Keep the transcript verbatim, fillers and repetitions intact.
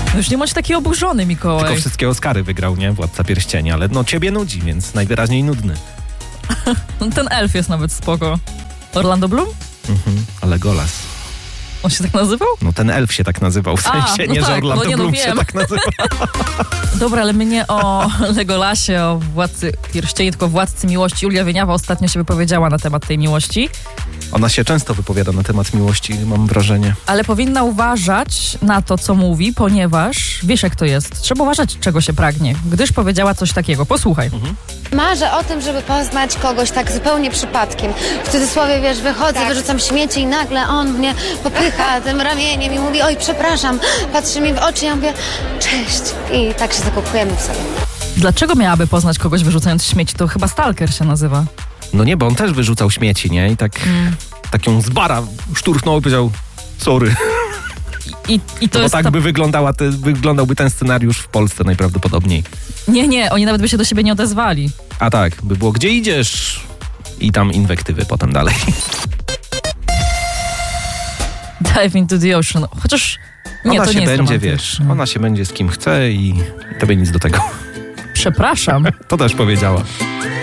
No już nie bądź taki oburzony, Mikołaj. Tylko wszystkie Oscary wygrał, nie? Władca Pierścieni, ale no ciebie nudzi, więc najwyraźniej nudny. Ten elf jest nawet spoko. Orlando Bloom? Mhm, ale Golas. On się tak nazywał? No ten elf się tak nazywał, w sensie A, no nie, tak, że Orlando no nie, no Bloom wiem. się tak nazywał. Dobra, ale my nie o Legolasie, o Władcy Pierścieni, tylko o Władcy Miłości. Julia Wieniawa ostatnio się wypowiedziała na temat tej miłości. Ona się często wypowiada na temat miłości, mam wrażenie. Ale powinna uważać na to, co mówi, ponieważ wiesz jak to jest. Trzeba uważać, czego się pragnie. Gdyż powiedziała coś takiego. Posłuchaj. Mhm. Marzę o tym, żeby poznać kogoś tak zupełnie przypadkiem. W cudzysłowie, wiesz, wychodzę, Tak. wyrzucam śmieci i nagle on mnie popycha tym ramieniem i mówi: oj, przepraszam, patrzy mi w oczy, ja mówię: cześć. I tak się zakochujemy w sobie. Dlaczego miałaby poznać kogoś wyrzucając śmieci? To chyba stalker się nazywa. No nie, bo on też wyrzucał śmieci, nie? I tak, Mm. tak ją z bara szturchnął i powiedział sorry. I, i to No bo jest tak ta... by wyglądała te, wyglądałby ten scenariusz w Polsce najprawdopodobniej. Nie, nie, oni nawet by się do siebie nie odezwali. A tak, by było gdzie idziesz? I tam inwektywy potem dalej. Dive into the ocean. Chociaż nie, Ona to się nie jest będzie, romantyczne. wiesz, ona się będzie z kim chce i tobie nic do tego. Przepraszam. To też powiedziała.